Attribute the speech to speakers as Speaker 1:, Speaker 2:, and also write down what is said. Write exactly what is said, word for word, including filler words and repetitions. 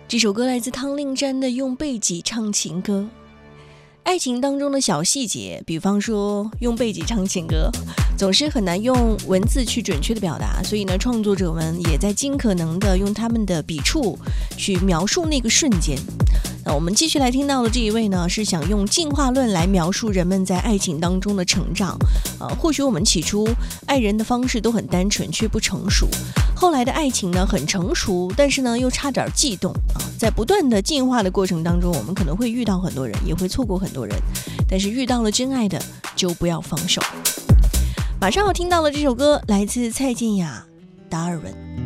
Speaker 1: 这首歌来自汤令山的《用背脊唱情歌》。爱情当中的小细节，比方说用背脊唱情歌，总是很难用文字去准确的表达，所以呢，创作者们也在尽可能的用他们的笔触去描述那个瞬间。那我们继续来听到的这一位呢，是想用进化论来描述人们在爱情当中的成长。呃，或许我们起初爱人的方式都很单纯，却不成熟。后来的爱情呢，很成熟，但是呢，又差点悸动啊。在不断的进化的过程当中，我们可能会遇到很多人，也会错过很多人，但是遇到了真爱的，就不要放手。马上要听到的这首歌来自蔡健雅，达尔文。